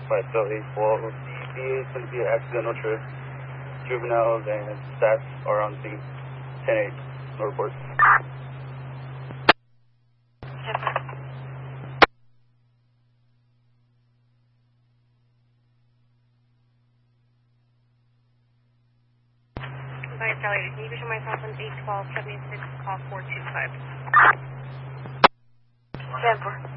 by cell 812. The BA is going to be an accidental trip. Juveniles and staff are on scene. 10-8. No report. By Sally, can you vision myself on 812 76 call 425? 10-4.